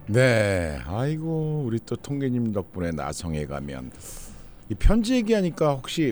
네, 아이고 우리 또 통계님 덕분에 나성에 가면 이 편지 얘기하니까 혹시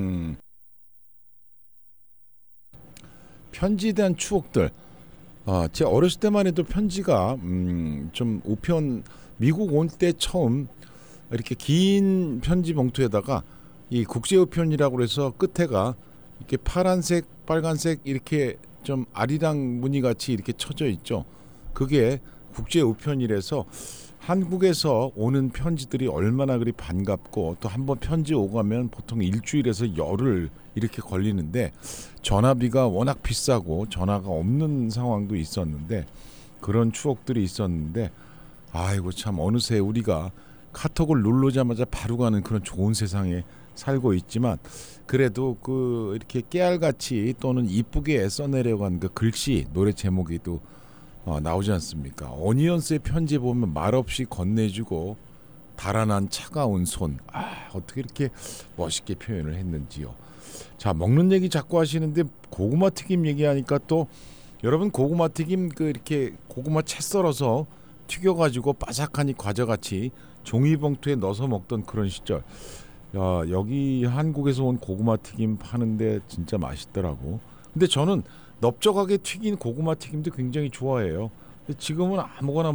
편지에 대한 추억들. 제 어렸을 때만 해도 편지가 좀 우편 미국 온 때 처음 이렇게 긴 편지 봉투에다가 이 국제 우편이라고 해서 끝에가 이렇게 파란색, 빨간색 이렇게 좀 아리랑 무늬 같이 이렇게 쳐져 있죠. 그게 국제 우편이라서 한국에서 오는 편지들이 얼마나 그리 반갑고 또 한번 편지 오가면 보통 일주일에서 열흘 이렇게 걸리는데 전화비가 워낙 비싸고 전화가 없는 상황도 있었는데 그런 추억들이 있었는데 아이고 참 어느새 우리가 카톡을 누르자마자 바로 가는 그런 좋은 세상에 살고 있지만 그래도 그 이렇게 깨알같이 또는 이쁘게 써내려간 그 글씨 노래 제목에도 나오지 않습니까? 어니언스의 편지 보면 말없이 건네주고 달아난 차가운 손. 어떻게 이렇게 멋있게 표현을 했는지요. 자, 먹는 얘기 자꾸 하시는데 고구마 튀김 얘기하니까 또 여러분 고구마 튀김 그 이렇게 고구마 채 썰어서 튀겨가지고 바삭하니 과자같이 종이봉투에 넣어서 먹던 그런 시절. 야, 여기 한국에서 온 고구마 튀김 파는데 진짜 맛있더라고. 근데 저는 넓적하게 튀긴 고구마 튀김도 굉장히 좋아해요. 근데 지금은 아무거나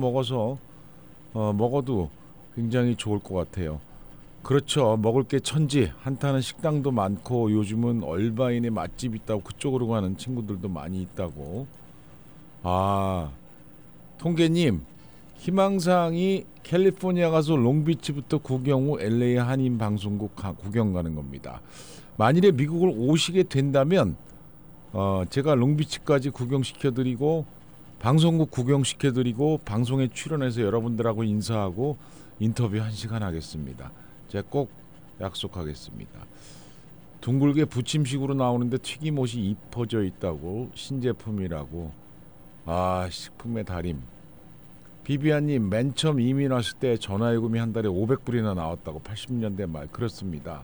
먹어도 굉장히 좋을 것 같아요. 그렇죠. 먹을 게 천지. 한타는 식당도 많고 요즘은 얼바인에 맛집 있다고 그쪽으로 가는 친구들도 많이 있다고. 통계님 희망사항이 캘리포니아 가서 롱비치부터 구경 후 LA 한인 방송국 구경 가는 겁니다. 만일에 미국을 오시게 된다면 제가 롱비치까지 구경시켜드리고 방송국 구경시켜드리고 방송에 출연해서 여러분들하고 인사하고 인터뷰 1시간 하겠습니다. 제가 꼭 약속하겠습니다. 둥글게 부침식으로 나오는데 튀김옷이 입혀져 있다고 신제품이라고. 식품의 달인. 비비안님 맨 처음 이민 왔을 때 전화요금이 한 달에 500불이나 나왔다고. 80년대 말. 그렇습니다.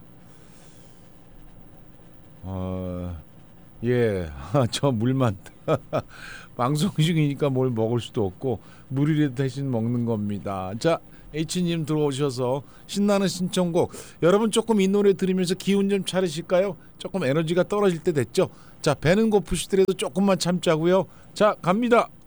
예, 저 물만 방송 중이니까 뭘 먹을 수도 없고 물이라도 대신 먹는 겁니다. 자, H님 들어오셔서 신나는 신청곡. 여러분 조금 이 노래 들으면서 기운 좀 차리실까요? 조금 에너지가 떨어질 때 됐죠. 자, 배는 고프시더라도 조금만 참자고요. 자, 갑니다.